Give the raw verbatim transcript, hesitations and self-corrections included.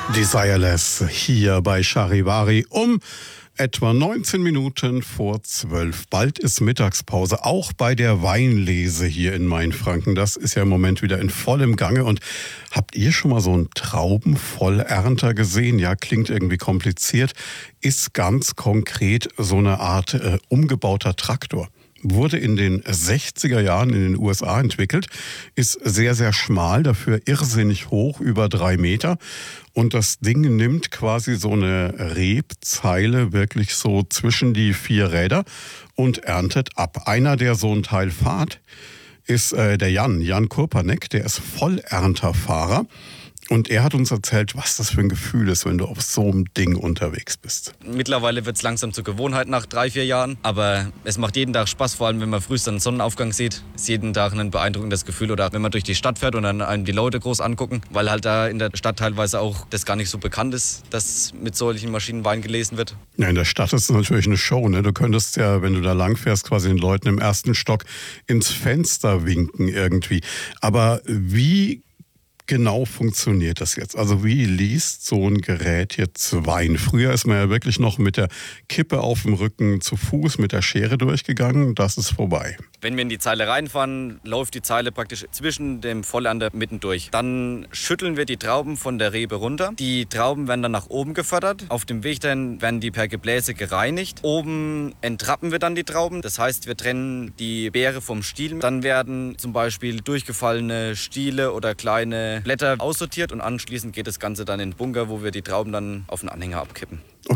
Desireless hier bei Charivari um etwa neunzehn Minuten vor zwölf. Bald ist Mittagspause, auch bei der Weinlese hier in Mainfranken. Das ist ja im Moment wieder in vollem Gange. Und habt ihr schon mal so einen Traubenvollernter gesehen? Ja, klingt irgendwie kompliziert. Ist ganz konkret so eine Art äh, umgebauter Traktor. Wurde in den sechziger Jahren in den U S A entwickelt, ist sehr, sehr schmal, dafür irrsinnig hoch, über drei Meter. Und das Ding nimmt quasi so eine Rebzeile wirklich so zwischen die vier Räder und erntet ab. Einer, der so ein Teil fährt, ist äh, der Jan, Jan Kurpanek, der ist Vollernterfahrer. Und er hat uns erzählt, was das für ein Gefühl ist, wenn du auf so einem Ding unterwegs bist. Mittlerweile wird es langsam zur Gewohnheit nach drei, vier Jahren. Aber es macht jeden Tag Spaß, vor allem wenn man frühst einen Sonnenaufgang sieht. Ist jeden Tag ein beeindruckendes Gefühl. Oder wenn man durch die Stadt fährt und dann einem die Leute groß angucken. Weil halt da in der Stadt teilweise auch das gar nicht so bekannt ist, dass mit solchen Maschinen Wein gelesen wird. Ja, in der Stadt ist es natürlich eine Show, ne? Du könntest ja, wenn du da lang fährst, quasi den Leuten im ersten Stock ins Fenster winken irgendwie. Aber wie genau funktioniert das jetzt? Also wie liest so ein Gerät jetzt Wein? Früher ist man ja wirklich noch mit der Kippe auf dem Rücken zu Fuß mit der Schere durchgegangen. Das ist vorbei. Wenn wir in die Zeile reinfahren, läuft die Zeile praktisch zwischen dem Vollernter mitten durch. Dann schütteln wir die Trauben von der Rebe runter. Die Trauben werden dann nach oben gefördert. Auf dem Weg dann werden die per Gebläse gereinigt. Oben entrappen wir dann die Trauben. Das heißt, wir trennen die Beere vom Stiel. Dann werden zum Beispiel durchgefallene Stiele oder kleine Blätter aussortiert und anschließend geht das Ganze dann in den Bunker, wo wir die Trauben dann auf den Anhänger abkippen.